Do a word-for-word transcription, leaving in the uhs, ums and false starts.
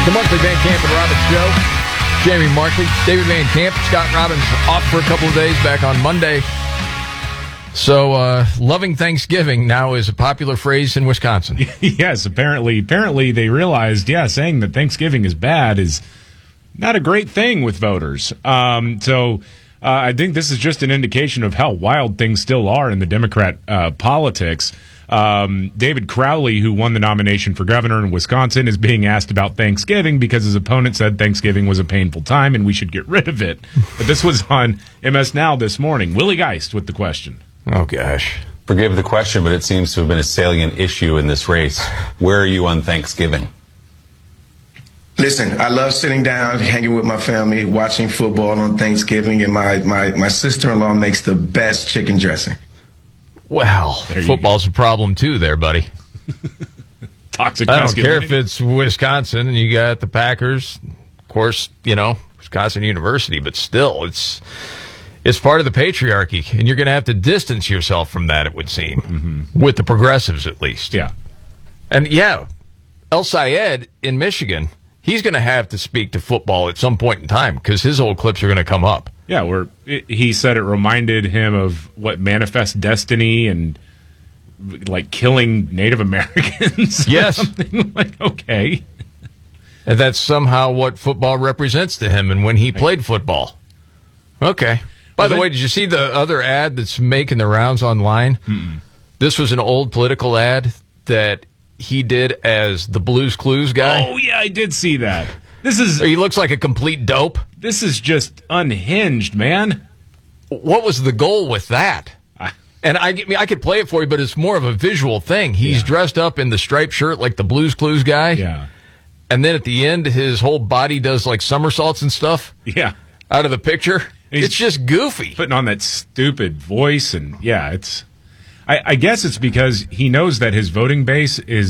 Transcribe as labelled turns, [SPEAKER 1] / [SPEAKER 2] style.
[SPEAKER 1] The monthly Van Camp and Robbins show. Jamie Markley, David Van Camp, Scott Robbins off for a couple of days, back on Monday. So, uh, loving Thanksgiving now is a popular phrase in Wisconsin.
[SPEAKER 2] Yes, apparently, apparently they realized, yeah, saying that Thanksgiving is bad is not a great thing with voters. Um, so uh, I think this is just an indication of how wild things still are in the Democrat uh, politics. Um, David Crowley, who won the nomination for governor in Wisconsin, is being asked about Thanksgiving because his opponent said Thanksgiving was a painful time and we should get rid of it. But this was on M S Now this morning. Willie Geist with the question.
[SPEAKER 1] Oh, gosh.
[SPEAKER 3] Forgive the question, but it seems to have been a salient issue in this race. Where are you on Thanksgiving?
[SPEAKER 4] Listen, I love sitting down, hanging with my family, watching football on Thanksgiving, and my, my, my sister-in-law makes the best chicken dressing.
[SPEAKER 1] Well, football's a problem, too, there, buddy.
[SPEAKER 2] Toxic
[SPEAKER 1] I don't care if it's Wisconsin and you got the Packers. Of course, you know, Wisconsin University, but still, it's it's part of the patriarchy, and you're going to have to distance yourself from that, it would seem, mm-hmm. with the progressives at least.
[SPEAKER 2] Yeah.
[SPEAKER 1] And, yeah, El Sayed in Michigan, he's going to have to speak to football at some point in time because his old clips are going to come up.
[SPEAKER 2] Yeah, where it, he said it reminded him of what Manifest Destiny and like killing Native Americans.
[SPEAKER 1] Yes.
[SPEAKER 2] Something like, okay.
[SPEAKER 1] And that's somehow what football represents to him and when he played football. Okay. By well, the then, way, did you see the other ad that's making the rounds online? Mm-mm. This was an old political ad that he did as the Blues Clues guy.
[SPEAKER 2] Oh, yeah, I did see that. This is
[SPEAKER 1] He looks like a complete dope.
[SPEAKER 2] This is just unhinged, man.
[SPEAKER 1] What was the goal with that? I, and I, I mean, I could play it for you, but it's more of a visual thing. He's yeah. dressed up in the striped shirt like the Blues Clues guy.
[SPEAKER 2] Yeah.
[SPEAKER 1] And then at the end, his whole body does like somersaults and stuff.
[SPEAKER 2] Yeah.
[SPEAKER 1] Out of the picture. It's just goofy.
[SPEAKER 2] Putting on that stupid voice. And yeah, it's, I, I guess it's because he knows that his voting base is